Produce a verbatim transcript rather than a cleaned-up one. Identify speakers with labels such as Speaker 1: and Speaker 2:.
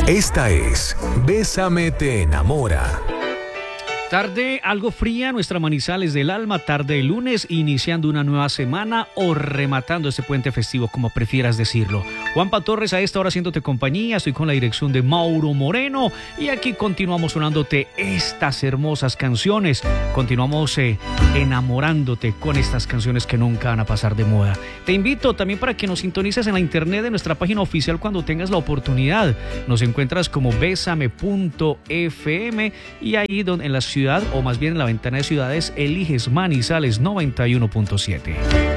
Speaker 1: Esta es Bésame te enamora.
Speaker 2: Tarde algo fría, nuestra Manizales del alma, tarde de lunes, iniciando una nueva semana o rematando este puente festivo, como prefieras decirlo. Juanpa Torres a esta hora haciéndote compañía, estoy con la dirección de Mauro Moreno y aquí continuamos sonándote estas hermosas canciones, continuamos eh, enamorándote con estas canciones que nunca van a pasar de moda. Te invito también para que nos sintonices en la internet de nuestra página oficial cuando tengas la oportunidad. Nos encuentras como besame punto f m y ahí donde en la ciudad, o más bien en la ventana de ciudades, eliges Manizales noventa y uno punto siete.